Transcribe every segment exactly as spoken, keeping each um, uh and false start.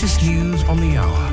latest news on the hour.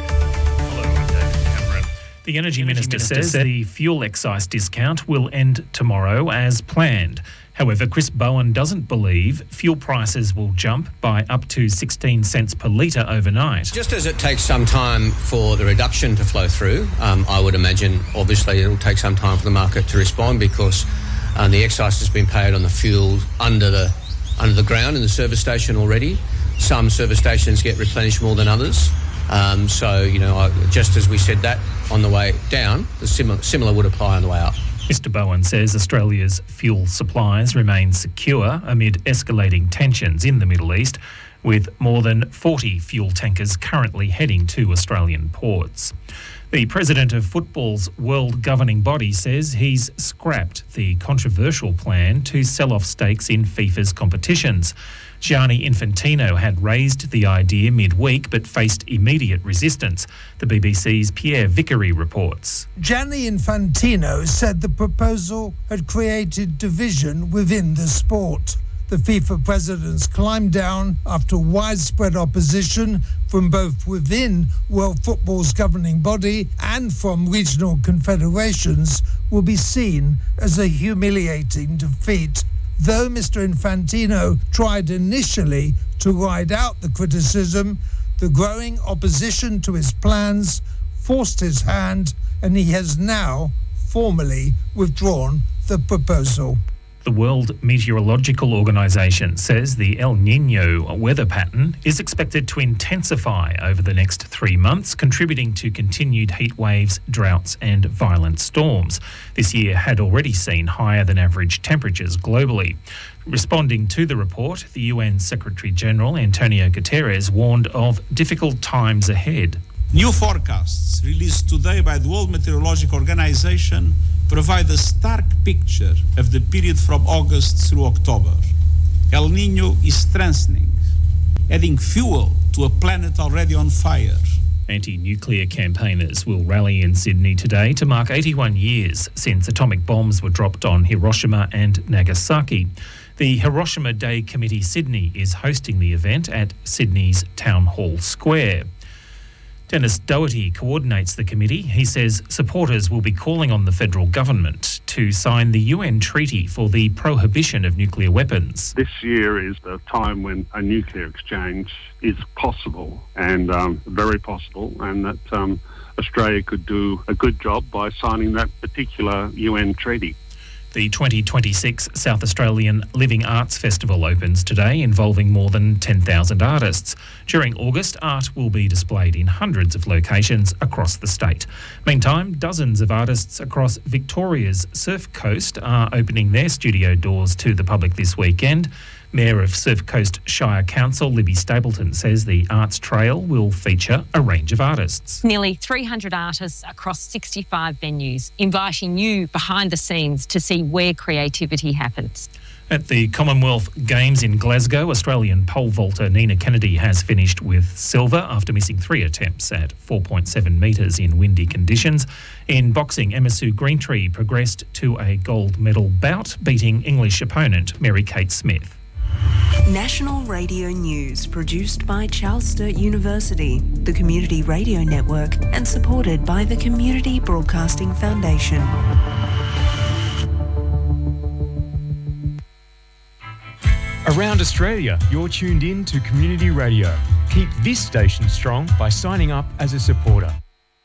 Hello, I'm David Cameron. The Energy, Energy Minister, Minister says the fuel excise discount will end tomorrow as planned. However, Chris Bowen doesn't believe fuel prices will jump by up to sixteen cents per litre overnight. Just as it takes some time for the reduction to flow through, um, I would imagine, obviously, it'll take some time for the market to respond because um, the excise has been paid on the fuel under the under the ground in the service station already. Some service stations get replenished more than others. Um, so, you know, I, just as we said that on the way down, the similar, similar would apply on the way up. Mister Bowen says Australia's fuel supplies remain secure amid escalating tensions in the Middle East, with more than forty fuel tankers currently heading to Australian ports. The president of football's world governing body says he's scrapped the controversial plan to sell off stakes in FIFA's competitions. Gianni Infantino had raised the idea midweek but faced immediate resistance. The B B C's Pierre Vickery reports. Gianni Infantino said the proposal had created division within the sport. The FIFA president's climb down after widespread opposition from both within World Football's governing body and from regional confederations will be seen as a humiliating defeat. Though Mister Infantino tried initially to ride out the criticism, the growing opposition to his plans forced his hand, and he has now formally withdrawn the proposal. The World Meteorological Organization says the El Niño weather pattern is expected to intensify over the next three months, contributing to continued heat waves, droughts and violent storms. This year had already seen higher than average temperatures globally. Responding to the report, the U N Secretary-General Antonio Guterres warned of difficult times ahead. New forecasts released today by the World Meteorological Organization provide a stark picture of the period from August through October. El Niño is strengthening, adding fuel to a planet already on fire. Anti-nuclear campaigners will rally in Sydney today to mark eighty-one years since atomic bombs were dropped on Hiroshima and Nagasaki. The Hiroshima Day Committee Sydney is hosting the event at Sydney's Town Hall Square. Dennis Doherty coordinates the committee. He says supporters will be calling on the federal government to sign the U N treaty for the prohibition of nuclear weapons. This year is the time when a nuclear exchange is possible and um, very possible, and that um, Australia could do a good job by signing that particular U N treaty. The twenty twenty-six South Australian Living Arts Festival opens today, involving more than ten thousand artists. During August, art will be displayed in hundreds of locations across the state. Meantime, dozens of artists across Victoria's Surf Coast are opening their studio doors to the public this weekend. Mayor of Surf Coast Shire Council, Libby Stapleton, says the Arts Trail will feature a range of artists. Nearly three hundred artists across sixty-five venues, inviting you behind the scenes to see where creativity happens. At the Commonwealth Games in Glasgow, Australian pole vaulter Nina Kennedy has finished with silver after missing three attempts at four point seven metres in windy conditions. In boxing, Emma Sue Greentree progressed to a gold medal bout, beating English opponent Mary-Kate Smith. National Radio News, produced by Charles Sturt University, the Community Radio Network, and supported by the Community Broadcasting Foundation. Around Australia, you're tuned in to Community Radio. Keep this station strong by signing up as a supporter.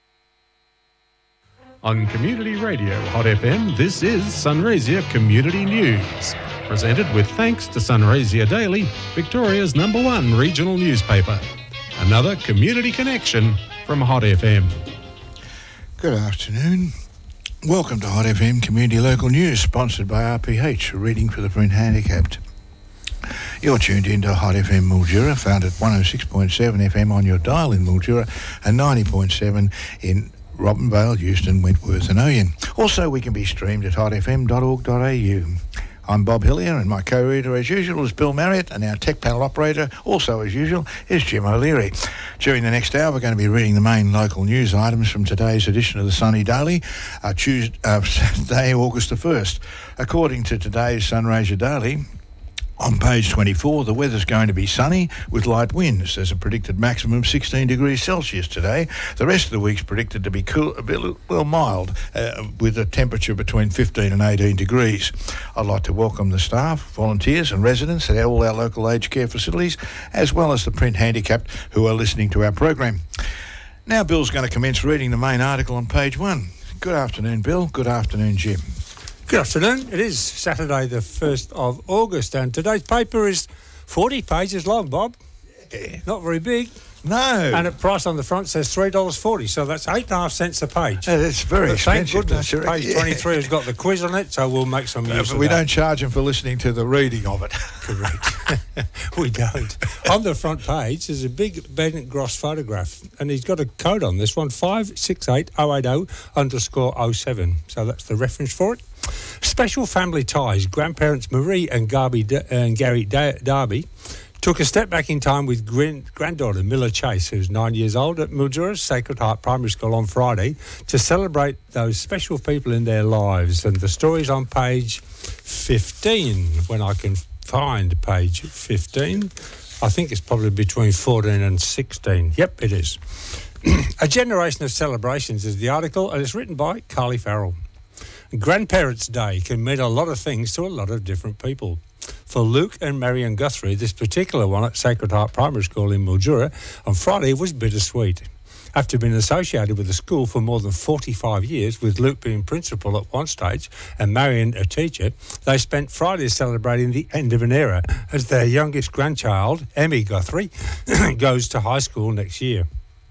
On Community Radio Hot F M, this is Sunraysia Community News. Presented with thanks to Sunraysia Daily, Victoria's number one regional newspaper. Another community connection from Hot F M. Good afternoon. Welcome to Hot F M Community Local News, sponsored by R P H, reading for the print handicapped. You're tuned into Hot F M Mildura, found at one oh six point seven F M on your dial in Mildura and ninety point seven in Robinvale, Euston, Wentworth and Oyen. Also, we can be streamed at hot f m dot org dot a u. I'm Bob Hillier, and my co-reader as usual is Bill Marriott, and our tech panel operator, also as usual, is Jim O'Leary. During the next hour, we're going to be reading the main local news items from today's edition of the Sunny Daily, uh, Tuesday, uh, Saturday, August the first. According to today's Sunraysia Daily, On page twenty-four, the weather's going to be sunny with light winds. There's a predicted maximum of sixteen degrees Celsius today. The rest of the week's predicted to be cool, a bit, well, mild, uh, with a temperature between fifteen and eighteen degrees. I'd like to welcome the staff, volunteers and residents at all our local aged care facilities, as well as the print handicapped who are listening to our program. Now Bill's going to commence reading the main article on page one. Good afternoon, Bill. Good afternoon, Jim. Good afternoon. It is Saturday the first of August and today's paper is forty pages long, Bob. Yeah. Not very big. No. And the price on the front says three dollars forty, so that's eight and a half cents a page. Yeah, that's very but expensive. Thank goodness. Don't you Page reckon? twenty-three has got the quiz on it, so we'll make some use No, of but we that. don't charge them for listening to the reading of it. Correct. We don't. On the front page there's a big Bennett Gross photograph, and he's got a code on this one, five six eight oh eight oh underscore oh seven. So that's the reference for it. Special family ties. Grandparents Marie and, Garby, and Gary Darby took a step back in time with grand- granddaughter Miller Chase, who's nine years old, at Mildura's Sacred Heart Primary School on Friday to celebrate those special people in their lives. And the story's on page fifteen, when I can find page fifteen. I think it's probably between fourteen and sixteen. Yep, it is. A Generation of Celebrations is the article, and it's written by Carly Farrell. Grandparents' Day can mean a lot of things to a lot of different people. For Luke and Marion Guthrie, this particular one at Sacred Heart Primary School in Mildura on Friday was bittersweet. After being associated with the school for more than forty-five years, with Luke being principal at one stage and Marion a teacher, they spent Friday celebrating the end of an era as their youngest grandchild, Emmy Guthrie, goes to high school next year.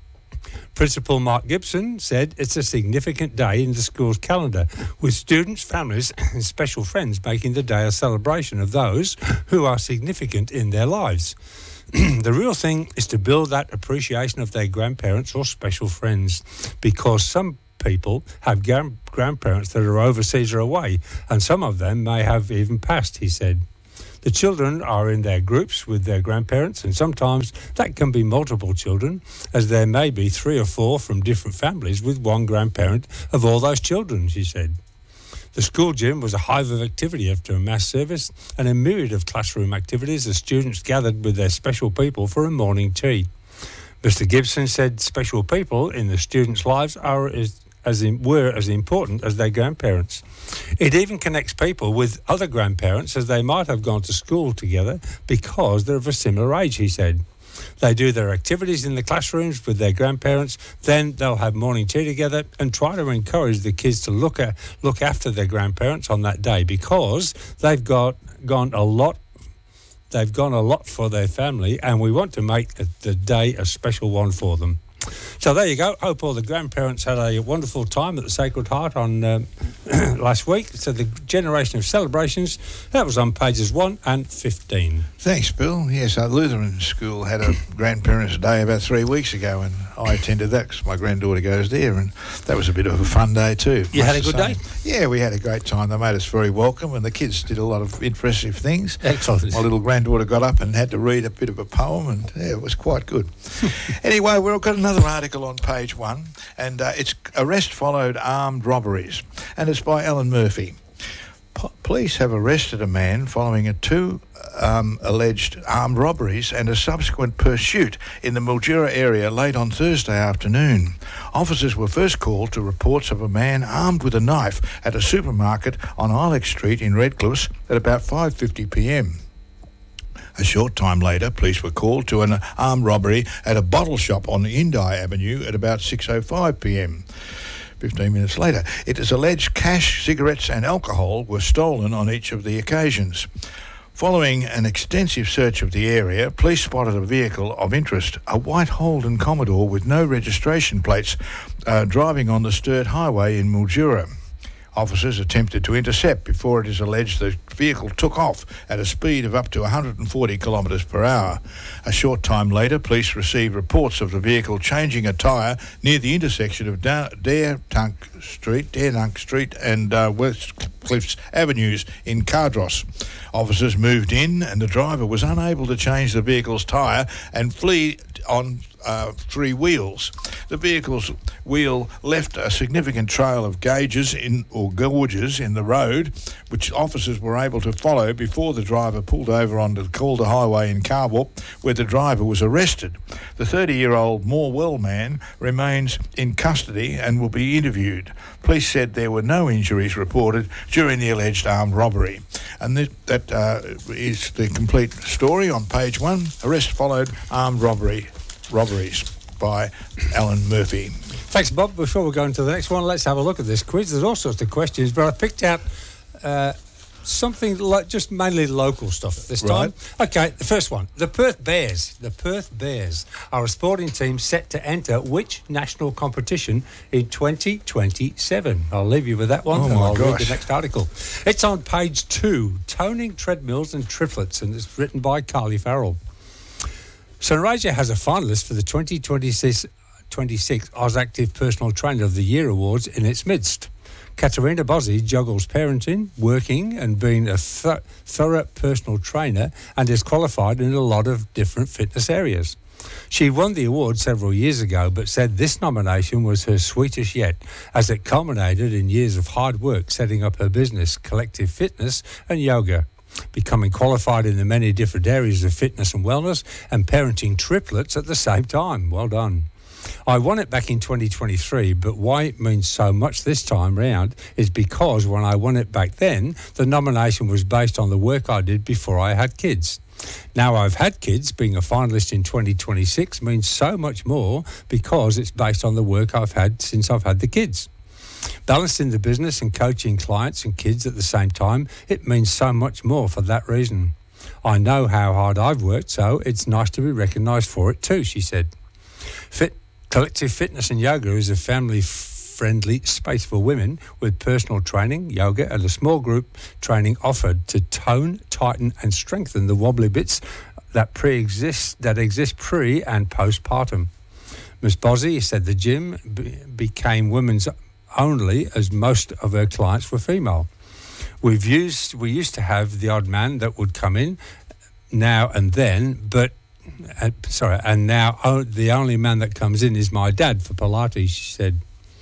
Principal Mark Gibson said it's a significant day in the school's calendar, with students, families and special friends making the day a celebration of those who are significant in their lives. The real thing is to build that appreciation of their grandparents or special friends, because some people have grand- grandparents that are overseas or away, and some of them may have even passed, he said. The children are in their groups with their grandparents, and sometimes that can be multiple children, as there may be three or four from different families with one grandparent of all those children, she said. The school gym was a hive of activity after a mass service and a myriad of classroom activities as students gathered with their special people for a morning tea. Mister Gibson said special people in the students' lives are as As in, were as important as their grandparents. It even connects people with other grandparents, as they might have gone to school together because they're of a similar age, he said. They do their activities in the classrooms with their grandparents, then they'll have morning tea together and try to encourage the kids to look at, look after their grandparents on that day, because they've got gone a lot they've gone a lot for their family, and we want to make the day a special one for them. So there you go. Hope all the grandparents had a wonderful time at the Sacred Heart on um, last week. So the Generation of Celebrations, that was on pages one and fifteen. Thanks, Bill. Yes, our Lutheran school had a Grandparents' Day about three weeks ago, and I attended that because my granddaughter goes there, and that was a bit of a fun day too. You had a good day? Yeah, we had a great time. They made us very welcome, and the kids did a lot of impressive things. Excellent. My little granddaughter got up and had to read a bit of a poem, and yeah, it was quite good. Anyway, we've got another article on page one, and uh, it's Arrest Followed Armed Robberies, and it's by Alan Murphy. Po- police have arrested a man following a two um, alleged armed robberies and a subsequent pursuit in the Mildura area late on Thursday afternoon. Officers were first called to reports of a man armed with a knife at a supermarket on Ilex Street in Redcliffe at about five fifty p m. A short time later, police were called to an armed robbery at a bottle shop on Indi Avenue at about six oh five p m. Fifteen minutes later, it is alleged cash, cigarettes and alcohol were stolen on each of the occasions. Following an extensive search of the area, police spotted a vehicle of interest, a white Holden Commodore with no registration plates, uh, driving on the Sturt Highway in Mildura. Officers attempted to intercept before it is alleged the vehicle took off at a speed of up to one hundred forty kilometres per hour. A short time later, police received reports of the vehicle changing a tyre near the intersection of da- Dare Tunk Street, Dare Tunk Street and uh, West Cliffs Avenues in Cardross. Officers moved in and the driver was unable to change the vehicle's tyre and flee on uh, three wheels. The vehicle's wheel left a significant trail of gauges in or gorges in the road, which officers were able to follow before the driver pulled over onto the Calder Highway in Carwell, where the driver was arrested. The thirty-year-old Morwell man remains in custody and will be interviewed. Police said there were no injuries reported during the alleged armed robbery. And th- that uh, is the complete story on page one. Arrest followed armed robbery robberies by Alan Murphy. Thanks, Bob. Before we go into the next one, let's have a look at this quiz. There's all sorts of questions, but I picked out uh, something like just mainly local stuff this time. Right. Okay, the first one. The Perth Bears. The Perth Bears are a sporting team set to enter which national competition in twenty twenty-seven? I'll leave you with that one, Oh and my I'll read gosh. the next article. It's on page two, Toning Treadmills and Triplets, and it's written by Carly Farrell. Sunraysia has a finalist for the twenty twenty-six AusActive Personal Trainer of the Year Awards in its midst. Katerina Bozzi juggles parenting, working and being a th- thorough personal trainer and is qualified in a lot of different fitness areas. She won the award several years ago but said this nomination was her sweetest yet, as it culminated in years of hard work setting up her business, Collective Fitness and Yoga, becoming qualified in the many different areas of fitness and wellness and parenting triplets at the same time. Well done. I won it back in twenty twenty-three, but why it means so much this time round is because when I won it back then, the nomination was based on the work I did before I had kids. Now I've had kids, being a finalist in twenty twenty-six means so much more because it's based on the work I've had since I've had the kids. Balancing the business and coaching clients and kids at the same time, it means so much more for that reason. I know how hard I've worked, so it's nice to be recognised for it too, she said. Fit Collective Fitness and Yoga is a family-friendly space for women with personal training, yoga, and a small group training offered to tone, tighten, and strengthen the wobbly bits that pre-exist that exist pre and postpartum. Miz Bozzi said the gym be- became women's only, as most of her clients were female. We've used we used to have the odd man that would come in now and then, but. Uh, sorry, and now oh, the only man that comes in is my dad for Pilates, she said.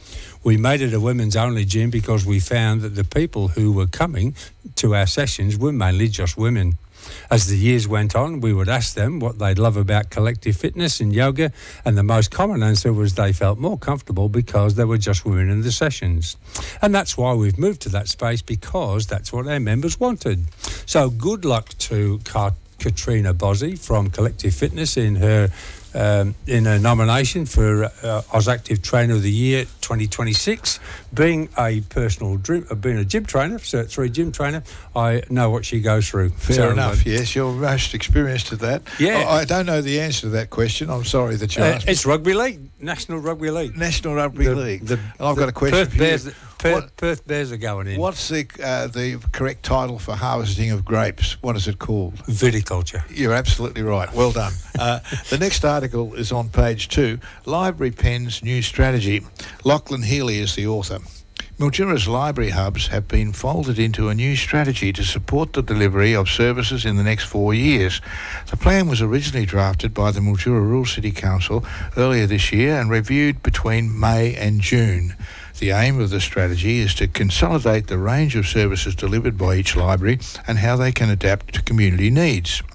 We made it a women's only gym because we found that the people who were coming to our sessions were mainly just women. As the years went on, we would ask them what they'd love about Collective Fitness and yoga, and the most common answer was they felt more comfortable because there were just women in the sessions. And that's why we've moved to that space, because that's what our members wanted. So good luck to Car- Katrina Bozzi from Collective Fitness in her um, in her nomination for uh, AusActive Trainer of the Year twenty twenty-six. Being a personal dream, uh, being a gym trainer, Cert three gym trainer, I know what she goes through. Fair so, enough, uh, yes. You're most experienced at that. Yeah. I, I don't know the answer to that question. I'm sorry that you uh, asked me. It's Rugby League, National Rugby League. National Rugby The- League. the- and I've the got a question Perth for you. Bears, Perth, What- Perth Bears are going in. What's the uh, the correct title for harvesting of grapes? What is it called? Viticulture. You're absolutely right. Well done. Uh, the next article is on page two. Library Pen's new strategy. Lachlan Healy is the author. Mildura's library hubs have been folded into a new strategy to support the delivery of services in the next four years. The plan was originally drafted by the Mildura Rural City Council earlier this year and reviewed between May and June. The aim of the strategy is to consolidate the range of services delivered by each library and how they can adapt to community needs.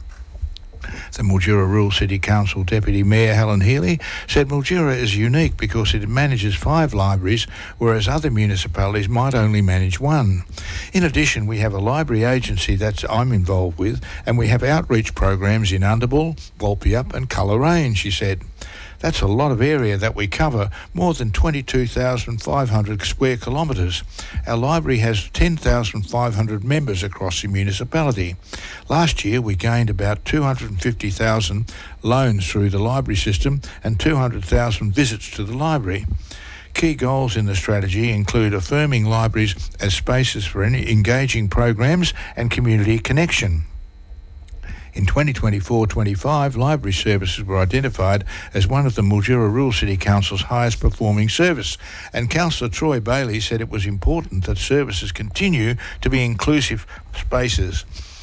The Mildura Rural City Council Deputy Mayor Helen Healy said Mildura is unique because it manages five libraries, whereas other municipalities might only manage one. In addition, we have a library agency that I'm involved with, and we have outreach programs in Underbull, Walpyup and Coleraine, she said. That's a lot of area that we cover, more than twenty-two thousand five hundred square kilometres. Our library has ten thousand five hundred members across the municipality. Last year we gained about two hundred fifty thousand loans through the library system and two hundred thousand visits to the library. Key goals in the strategy include affirming libraries as spaces for any engaging programs and community connection. In twenty twenty-four twenty-five, library services were identified as one of the Mildura Rural City Council's highest performing service, and Councillor Troy Bailey said it was important that services continue to be inclusive spaces.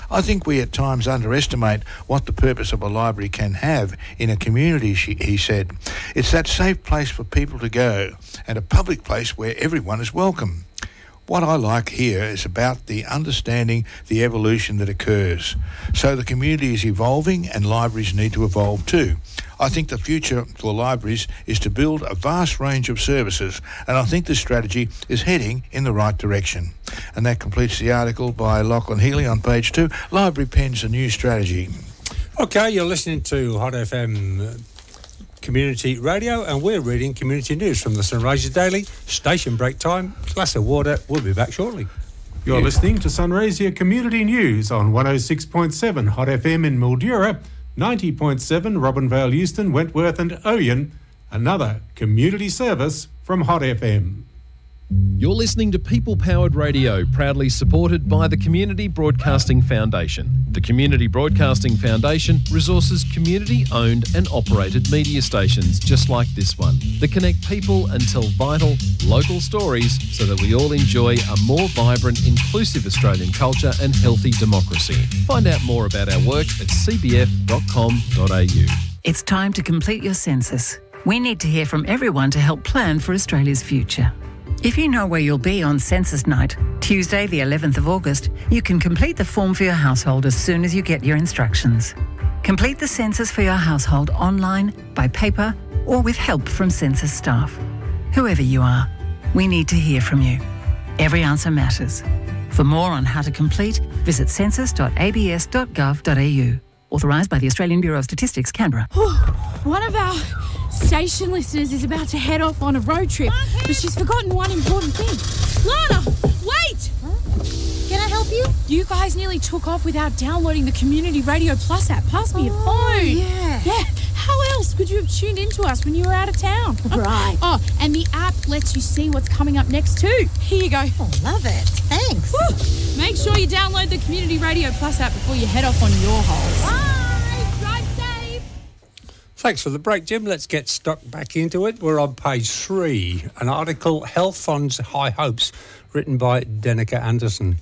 I think we at times underestimate what the purpose of a library can have in a community, she, he said. It's that safe place for people to go and a public place where everyone is welcome. What I like here is about the understanding the evolution that occurs. So the community is evolving and libraries need to evolve too. I think the future for libraries is to build a vast range of services, and I think this strategy is heading in the right direction. And that completes the article by Lachlan Healy on page two. Library pens a new strategy. Okay, you're listening to Hot F M Community Radio, and we're reading community news from the Sunraysia Daily. Station break time, glass of water. We'll be back shortly. You're listening to Sunraysia Community News on one oh six point seven Hot F M in Mildura, ninety point seven Robinvale, Euston, Wentworth and Oyen. Another community service from Hot F M. You're listening to People Powered Radio, proudly supported by the Community Broadcasting Foundation. The Community Broadcasting Foundation resources community-owned and operated media stations just like this one that connect people and tell vital, local stories so that we all enjoy a more vibrant, inclusive Australian culture and healthy democracy. Find out more about our work at c b f dot com dot a u. It's time to complete your census. We need to hear from everyone to help plan for Australia's future. If you know where you'll be on Census Night, Tuesday the eleventh of August, you can complete the form for your household as soon as you get your instructions. Complete the census for your household online, by paper, or with help from census staff. Whoever you are, we need to hear from you. Every answer matters. For more on how to complete, visit census dot a b s dot gov dot a u. Authorised by the Australian Bureau of Statistics, Canberra. One of our station listeners is about to head off on a road trip, but she's forgotten one important thing. Lana, wait! Huh? Can I help you? You guys nearly took off without downloading the Community Radio Plus app. Pass me your Oh, phone. yeah. Yeah. How else could you have tuned into us when you were out of town? Right. Oh, and the app lets you see what's coming up next too. Here you go. Oh, love it. Thanks. Woo. Make sure you download the Community Radio Plus app before you head off on your holes. Bye. Drive safe. Thanks for the break, Jim. Let's get stuck back into it. We're on page three, an article, Health Fund's High Hopes, written by Denica Anderson.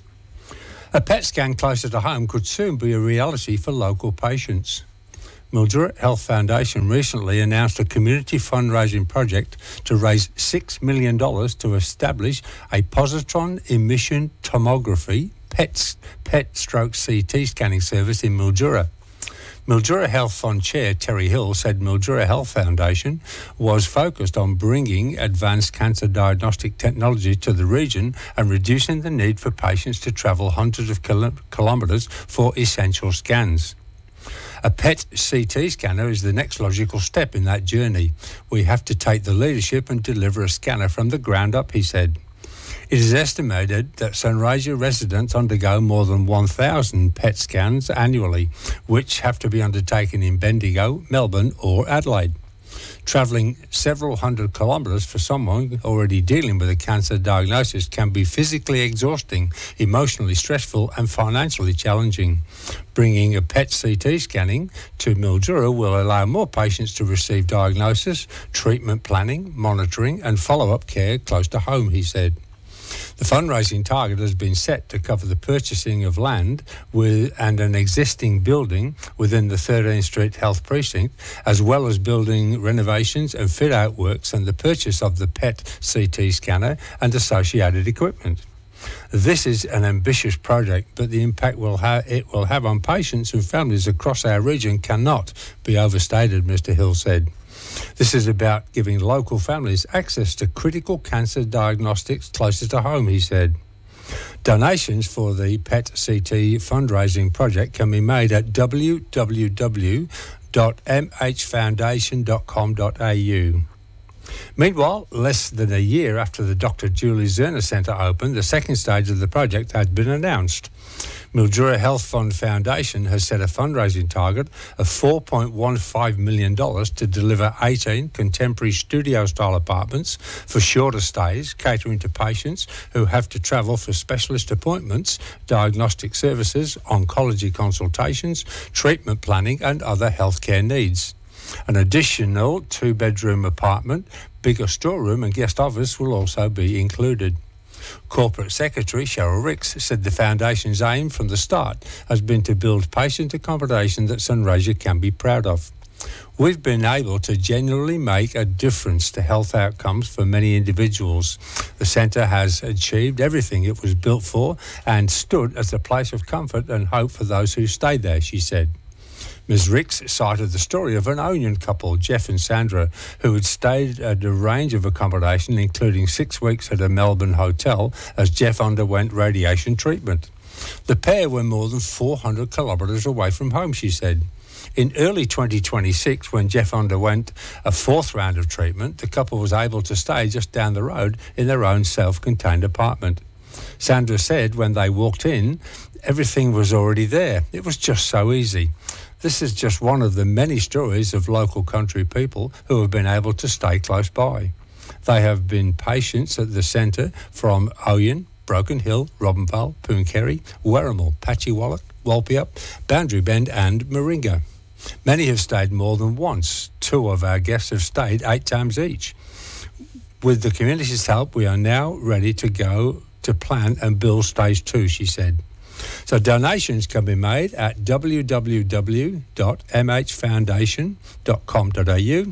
A P E T scan closer to home could soon be a reality for local patients. Mildura Health Foundation recently announced a community fundraising project to raise six million dollars to establish a positron emission tomography P E T, P E T stroke C T scanning service in Mildura. Mildura Health Fund Chair Terry Hill said Mildura Health Foundation was focused on bringing advanced cancer diagnostic technology to the region and reducing the need for patients to travel hundreds of kil- kilometres for essential scans. A P E T C T scanner is the next logical step in that journey. We have to take the leadership and deliver a scanner from the ground up, he said. It is estimated that Sunraysia residents undergo more than one thousand P E T scans annually, which have to be undertaken in Bendigo, Melbourne or Adelaide. Travelling several hundred kilometres for someone already dealing with a cancer diagnosis can be physically exhausting, emotionally stressful and financially challenging. Bringing a P E T C T scanning to Mildura will allow more patients to receive diagnosis, treatment planning, monitoring and follow-up care close to home, he said. The fundraising target has been set to cover the purchasing of land with, and an existing building within the thirteenth Street Health Precinct, as well as building renovations and fit-out works and the purchase of the P E T C T scanner and associated equipment. This is an ambitious project, but the impact will ha- it will have on patients and families across our region cannot be overstated, Mister Hill said. This is about giving local families access to critical cancer diagnostics closer to home, he said. Donations for the P E T C T fundraising project can be made at w w w dot m h foundation dot com dot a u. Meanwhile, less than a year after the Doctor Julie Zerner Centre opened, the second stage of the project has been announced. Mildura Health Fund Foundation has set a fundraising target of four point one five million dollars to deliver eighteen contemporary studio-style apartments for shorter stays, catering to patients who have to travel for specialist appointments, diagnostic services, oncology consultations, treatment planning and other healthcare needs. An additional two-bedroom apartment, bigger storeroom and guest office will also be included. Corporate Secretary Cheryl Ricks said the Foundation's aim from the start has been to build patient accommodation that Sunraysia can be proud of. We've been able to genuinely make a difference to health outcomes for many individuals. The centre has achieved everything it was built for and stood as a place of comfort and hope for those who stayed there, she said. Miz Ricks cited the story of an Onion couple, Jeff and Sandra, who had stayed at a range of accommodation, including six weeks at a Melbourne hotel as Jeff underwent radiation treatment. The pair were more than four hundred kilometres away from home, she said. In early twenty twenty-six, when Jeff underwent a fourth round of treatment, the couple was able to stay just down the road in their own self-contained apartment. Sandra said when they walked in, everything was already there. It was just so easy. This is just one of the many stories of local country people who have been able to stay close by. They have been patients at the centre from Oyen, Broken Hill, Robinvale, Pooncarie, Werrimal, Patchywallock, Walpiup, Boundary Bend and Moringa. Many have stayed more than once. Two of our guests have stayed eight times each. With the community's help, we are now ready to go to plan and build stage two, she said. So donations can be made at w w w dot m h foundation dot com dot a u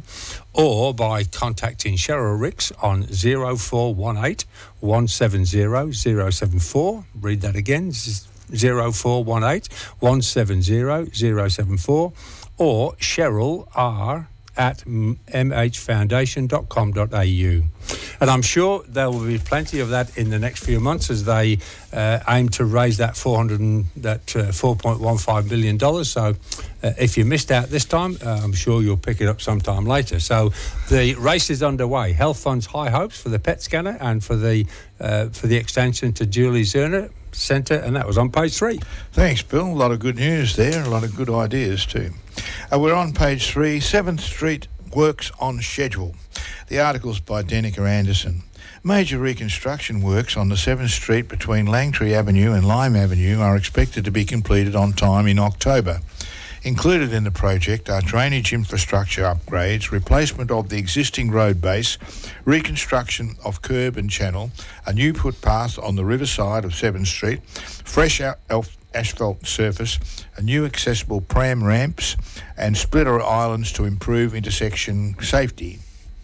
or by contacting Cheryl Ricks on zero four one eight, one seven zero, zero seven four. Read that again, zero four one eight, one seven zero, zero seven four, or Cheryl R at m h foundation dot com dot a u. And I'm sure there will be plenty of that in the next few months as they uh, aim to raise that four hundred and, that uh, four point one five million dollars. So uh, if you missed out this time, uh, I'm sure you'll pick it up sometime later. So the race is underway. Health Fund's high hopes for the P E T scanner and for the uh, for the extension to Julie Zerner Centre, and that was on page three. Thanks, Bill. A lot of good news there, a lot of good ideas too. Uh, we're on page three, seventh Street works on schedule. The article's by Denica Anderson. Major reconstruction works on the seventh Street between Langtree Avenue and Lime Avenue are expected to be completed on time in October. Included in the project are drainage infrastructure upgrades, replacement of the existing road base, reconstruction of curb and channel, a new footpath on the riverside of seventh Street, fresh asphalt surface, a new accessible pram ramps, and splitter islands to improve intersection safety.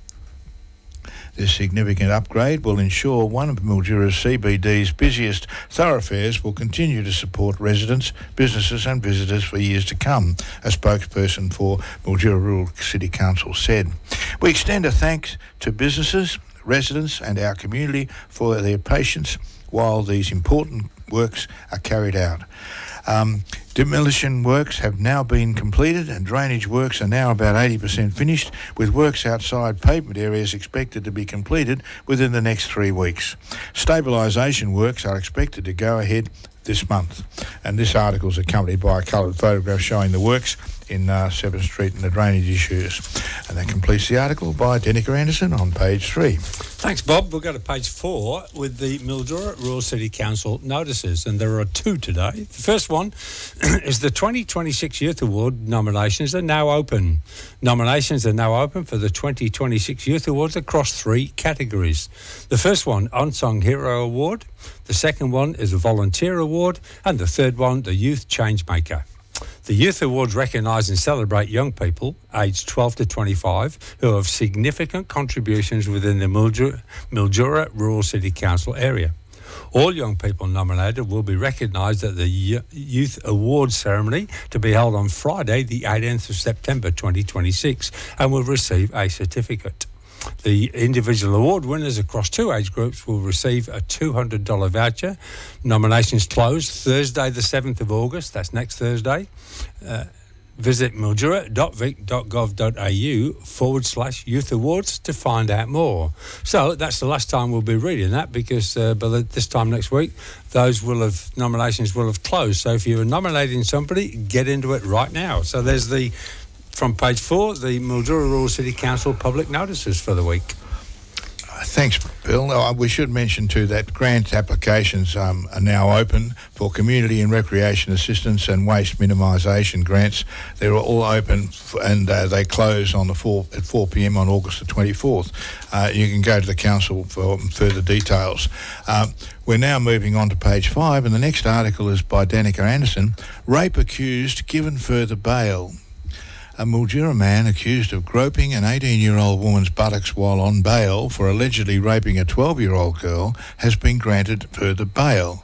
This significant upgrade will ensure one of Mildura's C B D's busiest thoroughfares will continue to support residents, businesses and visitors for years to come, a spokesperson for Mildura Rural City Council said. We extend a thanks to businesses, residents and our community for their patience while these important works are carried out. Um, demolition works have now been completed and drainage works are now about eighty percent finished, with works outside pavement areas expected to be completed within the next three weeks. Stabilisation works are expected to go ahead this month. And this article is accompanied by a coloured photograph showing the works in uh, seventh Street and the drainage issues. And that completes the article by Denica Anderson on page three. Thanks, Bob. We'll go to page four with the Mildura Rural City Council notices, and there are two today. The first one is the twenty twenty-six Youth Award nominations are now open. Nominations are now open for the twenty twenty-six Youth Awards across three categories. The first one, Unsung Hero Award. The second one is a Volunteer Award. And the third one, the Youth Changemaker. The Youth Awards recognise and celebrate young people aged twelve to twenty-five who have significant contributions within the Mildura, Mildura Rural City Council area. All young people nominated will be recognised at the Youth Awards ceremony to be held on Friday, the eighteenth of September twenty twenty-six, and will receive a certificate. The individual award winners across two age groups will receive a two hundred dollars voucher. Nominations close Thursday the seventh of August, that's next Thursday. Uh, visit mildura dot vic dot gov dot a u forward slash youth awards to find out more. So that's the last time we'll be reading that, because uh, by the, this time next week, those will have nominations will have closed. So if you're nominating somebody, get into it right now. So there's the From page four, the Mildura Rural City Council public notices for the week. Thanks, Bill. Uh, we should mention too that grant applications um, are now open for community and recreation assistance and waste minimisation grants. They're all open f- and uh, they close on the four at four p m on August the twenty-fourth. Uh, you can go to the council for further details. Um, we're now moving on to page five, and the next article is by Danica Anderson. Rape accused given further bail. A Mildura man accused of groping an eighteen-year-old woman's buttocks while on bail for allegedly raping a twelve-year-old girl has been granted further bail.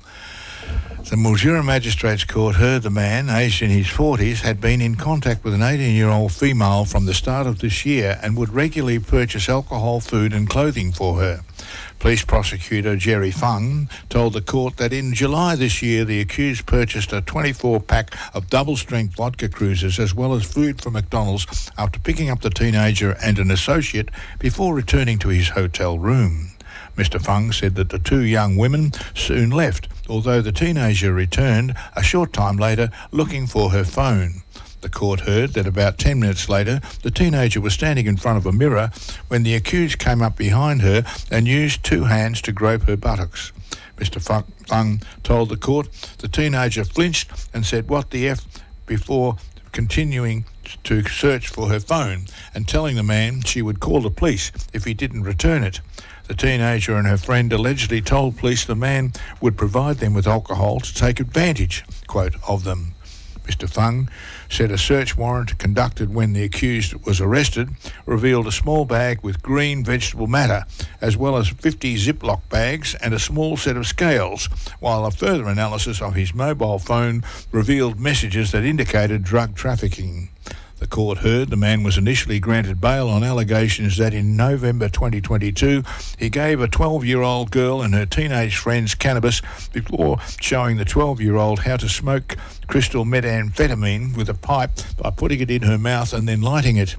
The Mildura Magistrates Court heard the man, aged in his forties, had been in contact with an eighteen-year-old female from the start of this year and would regularly purchase alcohol, food and clothing for her. Police prosecutor Jerry Fung told the court that in July this year the accused purchased a twenty-four pack of double-strength vodka cruisers as well as food from McDonald's after picking up the teenager and an associate before returning to his hotel room. Mister Fung said that the two young women soon left, although the teenager returned a short time later looking for her phone. The court heard that about ten minutes later, the teenager was standing in front of a mirror when the accused came up behind her and used two hands to grope her buttocks. Mister Fung told the court the teenager flinched and said, "What the F?" before continuing to search for her phone and telling the man she would call the police if he didn't return it. The teenager and her friend allegedly told police the man would provide them with alcohol to take advantage, quote, of them. Mister Fung said a search warrant conducted when the accused was arrested revealed a small bag with green vegetable matter, as well as fifty Ziploc bags and a small set of scales, while a further analysis of his mobile phone revealed messages that indicated drug trafficking. The court heard the man was initially granted bail on allegations that in November twenty twenty-two he gave a twelve-year-old girl and her teenage friends cannabis before showing the twelve-year-old how to smoke crystal methamphetamine with a pipe by putting it in her mouth and then lighting it.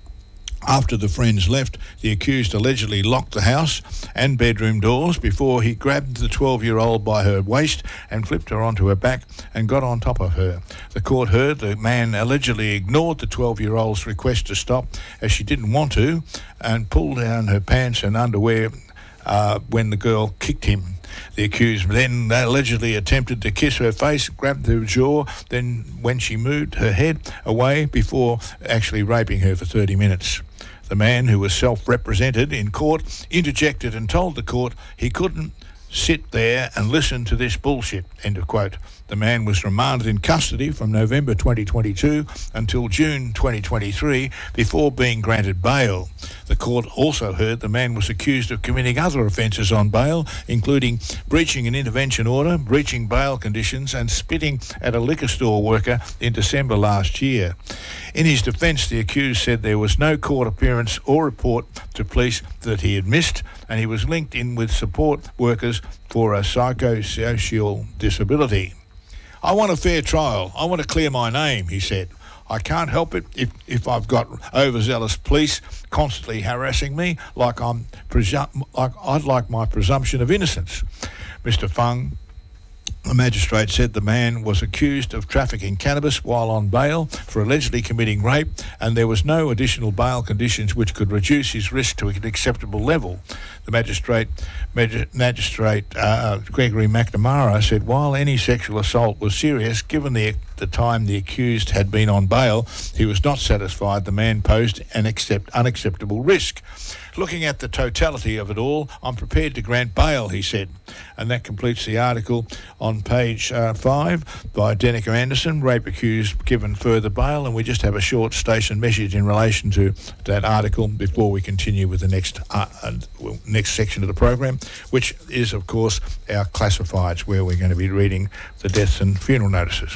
After the friends left, the accused allegedly locked the house and bedroom doors before he grabbed the twelve-year-old by her waist and flipped her onto her back and got on top of her. The court heard the man allegedly ignored the twelve-year-old's request to stop as she didn't want to and pulled down her pants and underwear uh, when the girl kicked him. The accused then allegedly attempted to kiss her face, grabbed her jaw, then when she moved her head away before actually raping her for thirty minutes. The man, who was self-represented in court, interjected and told the court he couldn't sit there and listen to this bullshit, end of quote. The man was remanded in custody from November twenty twenty-two until June twenty twenty-three before being granted bail. The court also heard the man was accused of committing other offences on bail, including breaching an intervention order, breaching bail conditions and spitting at a liquor store worker in December last year. In his defence, the accused said there was no court appearance or report to police that he had missed, and he was linked in with support workers for a psychosocial disability. "I want a fair trial. I want to clear my name," he said. "I can't help it if, if I've got overzealous police constantly harassing me like I'm presu- like I'd like my presumption of innocence." Mister Fung, the magistrate, said the man was accused of trafficking cannabis while on bail for allegedly committing rape, and there was no additional bail conditions which could reduce his risk to an acceptable level. The magistrate, Mag- magistrate uh, Gregory McNamara said while any sexual assault was serious, given the the time the accused had been on bail, he was not satisfied the man posed an accept, unacceptable risk. "Looking at the totality of it all, I'm prepared to grant bail," he said. And that completes the article on page uh, five by Danica Anderson, rape accused given further bail. And we just have a short station message in relation to that article before we continue with the next uh, uh, next section of the program, which is, of course, our classifieds, where we're going to be reading the deaths and funeral notices.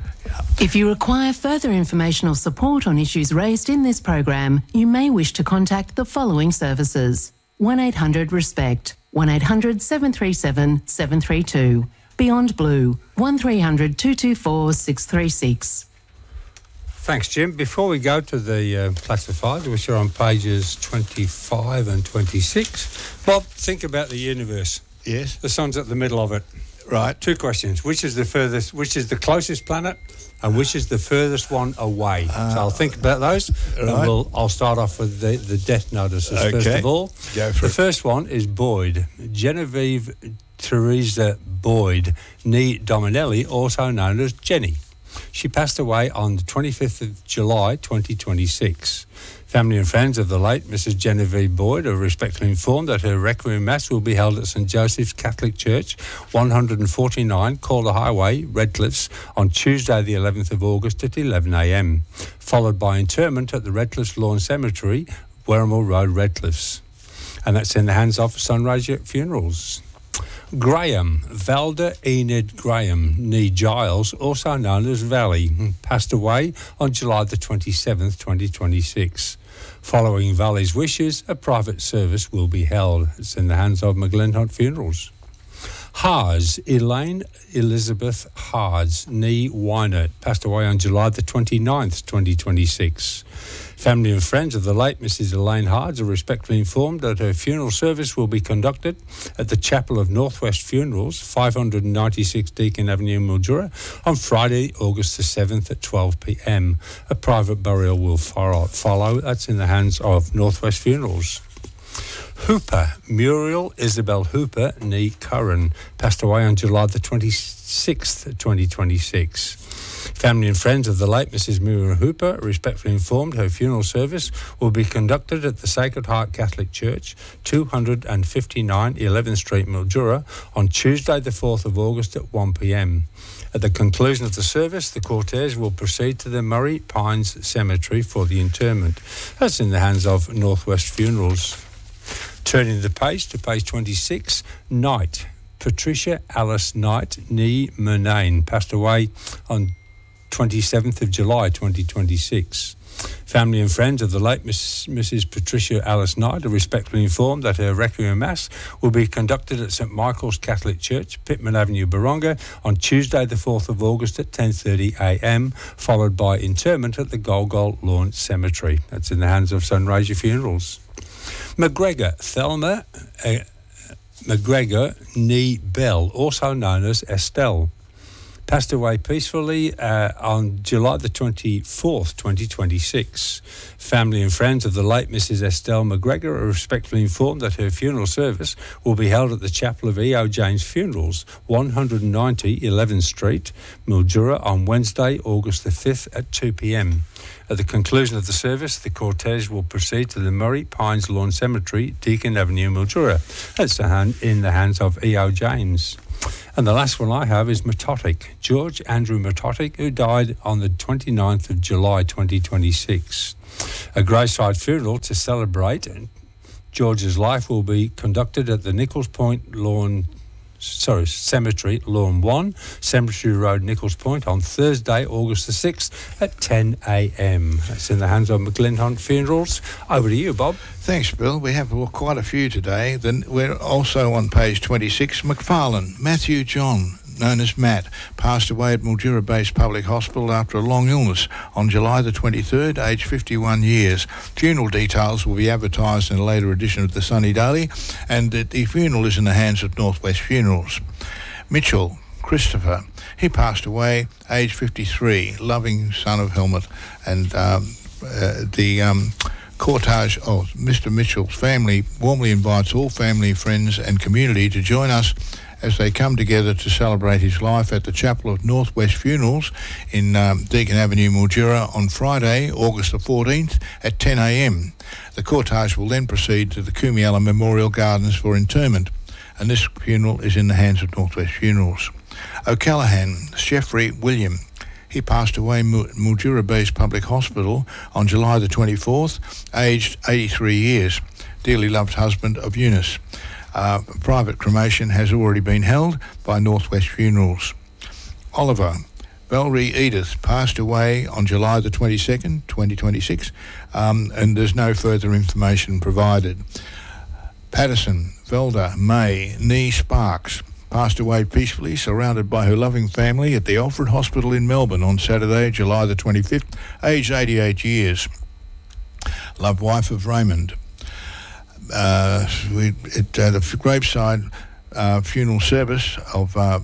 If you require further information or support on issues raised in this program, you may wish to contact the following services: one eight hundred RESPECT, one eight hundred seven three seven seven three two, Beyond Blue, one three hundred two two four six three six. Thanks, Jim. Before we go to the uh, classified, which are on pages twenty-five and twenty-six, Bob, think about the universe. Yes. The sun's at the middle of it. Right. Two questions. Which is the furthest, which is the closest planet, and which is the furthest one away? Uh, so I'll think about those, right. and we'll, I'll start off with the, the death notices okay. first of all. Go for the it. first one is Boyd. Genevieve Teresa Boyd, nee Dominelli, also known as Jenny. She passed away on the twenty-fifth of July, twenty twenty-six. Family and friends of the late Missus Genevieve Boyd are respectfully informed that her Requiem Mass will be held at St Joseph's Catholic Church, one forty-nine Calder Highway, Redcliffs, on Tuesday the eleventh of August at eleven a m, followed by interment at the Redcliffs Lawn Cemetery, Werribee Road, Redcliffs. And that's in the hands of Sunraysia Funerals. Graham, Valda Enid Graham, nee Giles, also known as Valley, passed away on July the twenty-seventh, twenty twenty-six. Following Valley's wishes, a private service will be held. It's in the hands of McGlenhunt Funerals. Haas, Elaine Elizabeth Haas, nee Weiner, passed away on July the twenty-ninth, twenty twenty-six. Family and friends of the late Missus Elaine Hards are respectfully informed that her funeral service will be conducted at the Chapel of Northwest Funerals, five ninety-six Deakin Avenue, Mildura, on Friday, August the seventh at twelve p m. A private burial will follow. That's in the hands of Northwest Funerals. Hooper, Muriel Isabel Hooper, nee Curran, passed away on July the twenty-sixth, twenty twenty-six. Family and friends of the late Missus Muriel Hooper are respectfully informed her funeral service will be conducted at the Sacred Heart Catholic Church, two fifty-nine eleventh Street, Mildura, on Tuesday the fourth of August at one p m. At the conclusion of the service, the cortege will proceed to the Murray Pines Cemetery for the interment. That's in the hands of Northwest Funerals. Turning the page to page twenty-six, Knight. Patricia Alice Knight, nee Murnane, passed away on twenty-seventh of July, twenty twenty-six. Family and friends of the late Miss, Missus Patricia Alice Knight are respectfully informed that her Requiem Mass will be conducted at St Michael's Catholic Church, Pittman Avenue, Baronga, on Tuesday the fourth of August at ten thirty a m, followed by interment at the Golgol Lawn Cemetery. That's in the hands of Sunraysia Funerals. McGregor, Thelma uh, McGregor, nee Bell, also known as Estelle, passed away peacefully uh, on July the twenty-fourth, twenty twenty-six. Family and friends of the late Missus Estelle McGregor are respectfully informed that her funeral service will be held at the Chapel of E O James Funerals, one ninety eleventh Street, Mildura, on Wednesday, August the fifth at two p m. At the conclusion of the service, the cortege will proceed to the Murray Pines Lawn Cemetery, Deakin Avenue, Mildura. That's in the hands of E O James. And the last one I have is Matotic, George Andrew Matotic, who died on the twenty-ninth of July, twenty twenty-six. A graveside funeral to celebrate George's life will be conducted at the Nichols Point Lawn Sorry, Cemetery, Lawn one, Cemetery Road, Nichols Point, on Thursday, August the sixth at ten a m. That's in the hands of McGlenhunt Funerals. Over to you, Bob. Thanks, Bill. We have quite a few today. Then we're also on page twenty-six. McFarlane, Matthew John, known as Matt, passed away at Mildura-based public hospital after a long illness on July the twenty-third, aged fifty-one years. Funeral details will be advertised in a later edition of the Sunny Daily, and the funeral is in the hands of Northwest Funerals. Mitchell Christopher, he passed away, aged fifty-three, loving son of Helmut, and um, uh, the... Um, Cortege of Mister Mitchell's family warmly invites all family, friends and community to join us as they come together to celebrate his life at the Chapel of Northwest Funerals in um, Deakin Avenue, Mildura, on Friday, August the fourteenth at ten a m. The cortege will then proceed to the Kumiala Memorial Gardens for interment, and this funeral is in the hands of Northwest Funerals. O'Callaghan, Jeffrey William, he passed away in Mildura-based public hospital on July the twenty-fourth, aged eighty-three years. Dearly loved husband of Eunice. Uh, private cremation has already been held by Northwest Funerals. Oliver Valerie Edith passed away on July the twenty-second, twenty twenty-six, um, and there's no further information provided. Patterson Velda May Nee Sparks passed away peacefully, surrounded by her loving family at the Alfred Hospital in Melbourne on Saturday, July the twenty-fifth, aged eighty-eight years. Loved wife of Raymond. Uh, we, at uh, the graveside uh, funeral service of uh,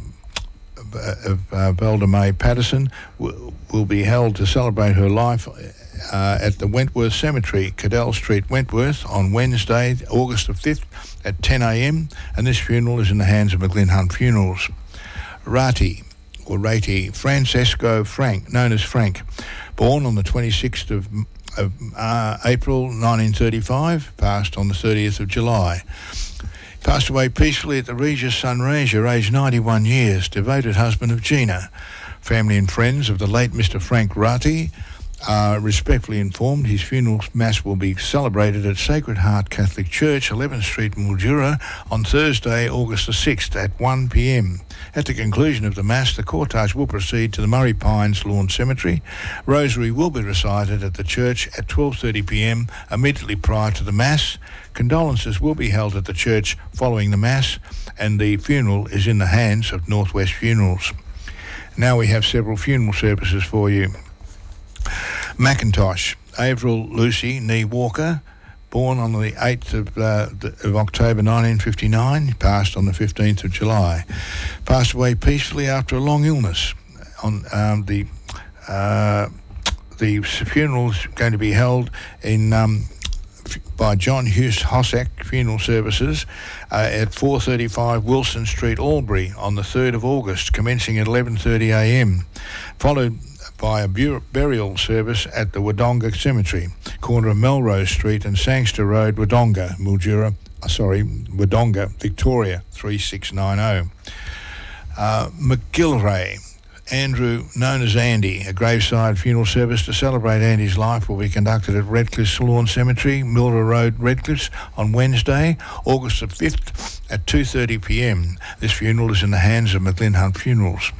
of uh, Belda May Patterson will, will be held to celebrate her life uh, at the Wentworth Cemetery, Cadell Street, Wentworth, on Wednesday, August the fifth at ten a m, and this funeral is in the hands of McGlynn Hunt Funerals. Rati, or Rati, Francesco Frank, known as Frank, born on the twenty-sixth of, of uh, April nineteen thirty-five, passed on the thirtieth of July. Passed away peacefully at the Regis Sunraysia, aged ninety-one years, devoted husband of Gina. Family and friends of the late Mister Frank Rati are respectfully informed his funeral mass will be celebrated at Sacred Heart Catholic Church, eleventh Street, Mildura, on Thursday, August the sixth at one p m. At the conclusion of the mass, the cortege will proceed to the Murray Pines Lawn Cemetery. Rosary will be recited at the church at twelve thirty p m immediately prior to the mass. Condolences will be held at the church following the mass, and the funeral is in the hands of Northwest Funerals. Now we have several funeral services for you. Macintosh, Avril Lucy Nee Walker, born on the eighth of, uh, of October nineteen fifty-nine, passed on the fifteenth of July. Passed away peacefully after a long illness. On um, the uh, the funeral is going to be held in um, by John Hughes Hossack Funeral Services uh, at four thirty-five Wilson Street, Albury, on the third of August, commencing at eleven thirty a m, followed by a bur- burial service at the Wodonga Cemetery, corner of Melrose Street and Sangster Road, Wodonga, Mildura, uh, sorry, Wodonga, Victoria, three six nine zero. Uh, McGillivray, Andrew, known as Andy, a graveside funeral service to celebrate Andy's life will be conducted at Redcliffe Lawn Cemetery, Mildura Road, Redcliffe, on Wednesday, August the fifth at two thirty p m. This funeral is in the hands of McGlynn Hunt Funerals.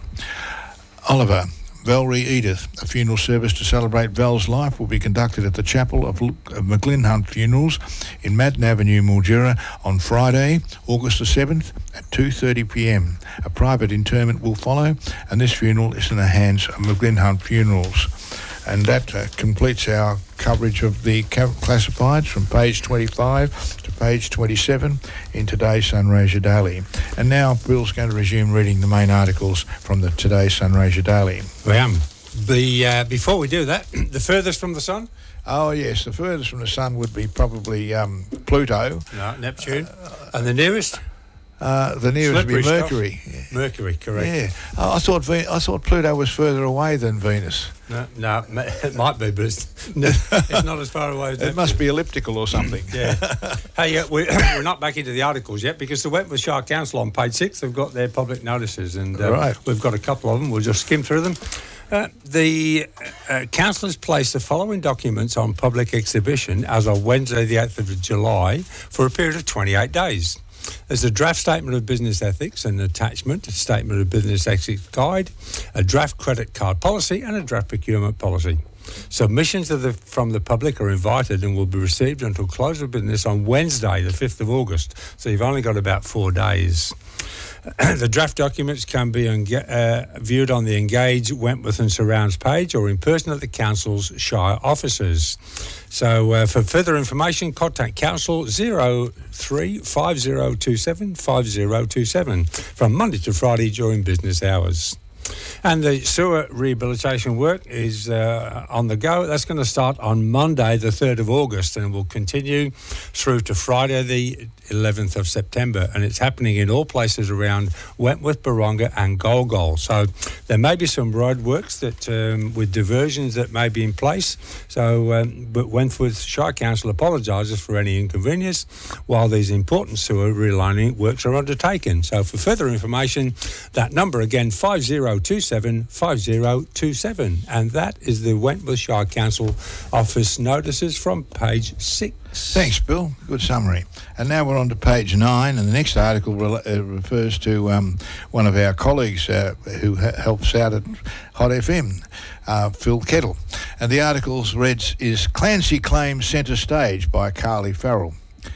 Oliver, Valerie Edith, a funeral service to celebrate Val's life will be conducted at the Chapel of, of McGlynn Hunt Funerals in Madden Avenue, Mildura, on Friday, August the seventh at two thirty p m. A private interment will follow, and this funeral is in the hands of McGlynn Hunt Funerals. And that uh, completes our coverage of the ca- classifieds from page twenty-five to page twenty-seven in today's Sunraysia Daily. And now Bill's going to resume reading the main articles from the today's Sunraysia Daily. We am. The, uh, before we do that, the furthest from the sun? Oh, yes, the furthest from the sun would be probably um, Pluto. No, Neptune. Uh, and the nearest? Uh, the nearest would be Mercury. Yeah. Mercury, correct. Yeah. Oh, I thought Ve- I thought Pluto was further away than Venus. No, no, it might be, but it's, no, it's not as far away as It must be elliptical or something. Yeah. Hey, uh, we're, we're not back into the articles yet because the Wentworth Shire Council on page six have got their public notices, and uh, right. we've got a couple of them. We'll just skim through them. Uh, the uh, council has placed the following documents on public exhibition as of Wednesday the eighth of July for a period of twenty-eight days. There's a draft statement of business ethics, an attachment, a statement of business ethics guide, a draft credit card policy, and a draft procurement policy. Submissions of the, from the public are invited and will be received until close of business on Wednesday, the fifth of August. So you've only got about four days. The draft documents can be enga- uh, viewed on the Engage Wentworth and Surrounds page or in person at the Council's Shire offices. So uh, for further information, contact Council zero three five zero two seven five zero two seven from Monday to Friday during business hours. And the sewer rehabilitation work is uh, on the go. That's going to start on Monday, the third of August, and will continue through to Friday, the eleventh of September. And it's happening in all places around Wentworth, Baronga and Golgol. So there may be some road works that um, with diversions that may be in place. So, um, but Wentworth Shire Council apologises for any inconvenience while these important sewer relining works are undertaken. So for further information, that number again, five zero two seven five zero two seven, and that is the Wentworth Shire Council office notices from page six. Thanks, Bill. Good summary. And now we're on to page nine, and the next article re- uh, refers to um, one of our colleagues uh, who ha- helps out at Hot F M, uh, Phil Kettle. And the article reads, is Clancy Claims Centre Stage by Carly Farrell.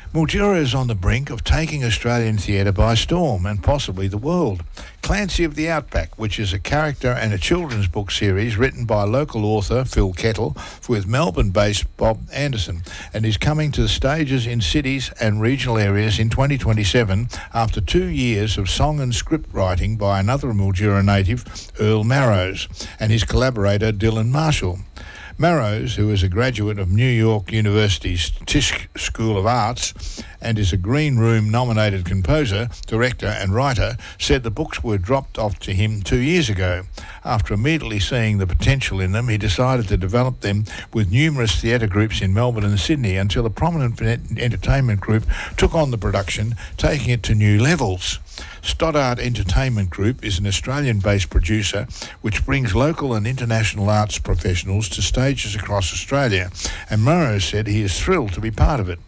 Mildura is on the brink of taking Australian theatre by storm and possibly the world. Clancy of the Outback, which is a character and a children's book series written by local author Phil Kettle with Melbourne-based Bob Anderson, and is coming to the stages in cities and regional areas in twenty twenty-seven after two years of song and script writing by another Mildura native, Earl Marrows, and his collaborator Dylan Marshall. Marrows, who is a graduate of New York University's Tisch School of Arts and is a Green Room nominated composer, director and writer, said the books were dropped off to him two years ago. After immediately seeing the potential in them, he decided to develop them with numerous theatre groups in Melbourne and Sydney until a prominent entertainment group took on the production, taking it to new levels. Stoddart Entertainment Group is an Australian-based producer which brings local and international arts professionals to stages across Australia, and Morrow said he is thrilled to be part of it.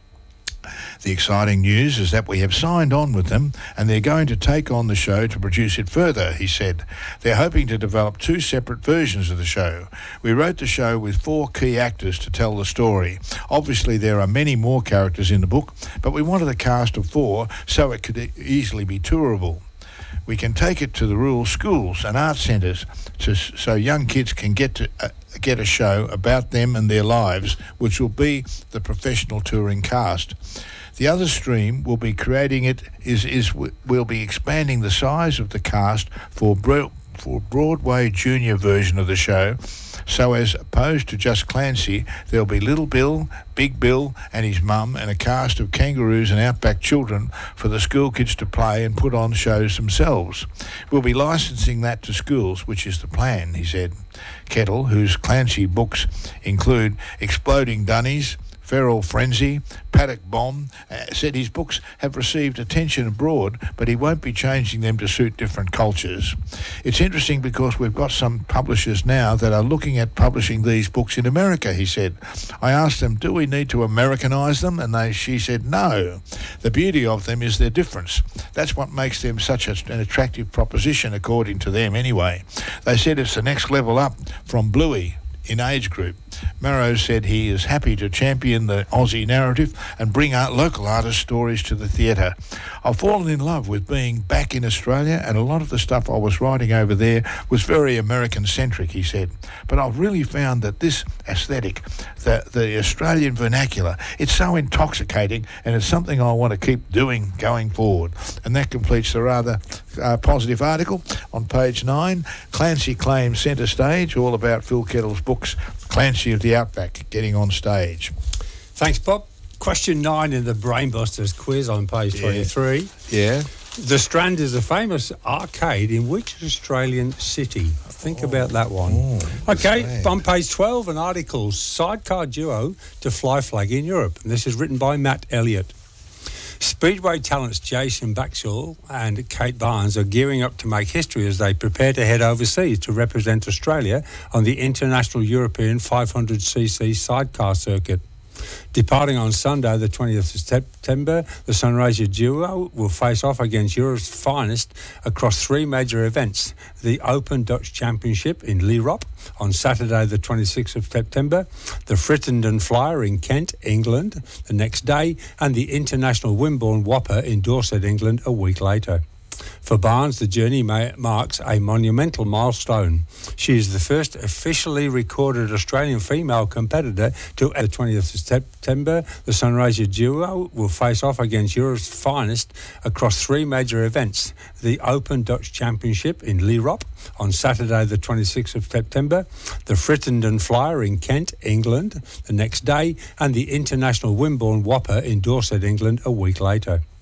The exciting news is that we have signed on with them and they're going to take on the show to produce it further, he said. They're hoping to develop two separate versions of the show. We wrote the show with four key actors to tell the story. Obviously there are many more characters in the book, but we wanted a cast of four so it could easily be tourable. We can take it to the rural schools and art centres to, so young kids can get to uh, get a show about them and their lives, which will be the professional touring cast. The other stream will be creating it is is we'll be expanding the size of the cast for bro- for Broadway junior version of the show. So as opposed to just Clancy, there'll be Little Bill, Big Bill and his mum and a cast of kangaroos and outback children for the school kids to play and put on shows themselves. We'll be licensing that to schools, which is the plan, he said. Kettle, whose Clancy books include Exploding Dunnies, Feral Frenzy, Paddock Bomb, uh, said his books have received attention abroad, but he won't be changing them to suit different cultures. It's interesting because we've got some publishers now that are looking at publishing these books in America, he said. I asked them, do we need to Americanise them? And they, she said, no. The beauty of them is their difference. That's what makes them such a, an attractive proposition, according to them anyway. They said it's the next level up from Bluey in age group. Marrow said he is happy to champion the Aussie narrative and bring out local artist stories to the theatre. I've fallen in love with being back in Australia, and a lot of the stuff I was writing over there was very American-centric, he said. But I've really found that this aesthetic, the, the Australian vernacular, it's so intoxicating, and it's something I want to keep doing going forward. And that completes the rather uh, positive article on page nine. Clancy claims centre stage, all about Phil Kettle's books, Clancy of the Outback, getting on stage. Thanks, Bob. Question nine in the Brainbusters quiz on page twenty-three. Yeah. The Strand is a famous arcade in which Australian city? Think oh. about that one. Oh, okay, on page twelve, an article, Sidecar Duo to Fly Flag in Europe. And this is written by Matt Elliott. Speedway talents Jason Baxall and Kate Barnes are gearing up to make history as they prepare to head overseas to represent Australia on the International European five hundred c c sidecar circuit. Departing on Sunday, the twentieth of September, the Sunraysia duo will face off against Europe's finest across three major events. The Open Dutch Championship in Lierop on Saturday, the twenty-sixth of September, the Frittenden Flyer in Kent, England, the next day, and the International Wimborne Whopper in Dorset, England, a week later. For Barnes, the journey may, marks a monumental milestone. She is the first officially recorded Australian female competitor to the twentieth of September. The Sunraysia duo will face off against Europe's finest across three major events. The Open Dutch Championship in Lierop on Saturday, the twenty-sixth of September, the Frittenden Flyer in Kent, England, the next day, and the International Wimborne Whopper in Dorset, England, a week later.